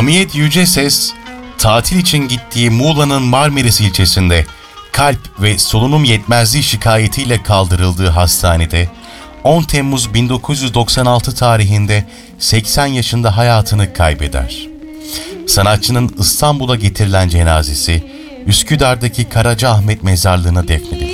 Hamiyet Yüceses, tatil için gittiği Muğla'nın Marmaris ilçesinde kalp ve solunum yetmezliği şikayetiyle kaldırıldığı hastanede 10 Temmuz 1996 tarihinde 80 yaşında hayatını kaybeder. Sanatçının İstanbul'a getirilen cenazesi Üsküdar'daki Karacaahmet mezarlığına defnedilir.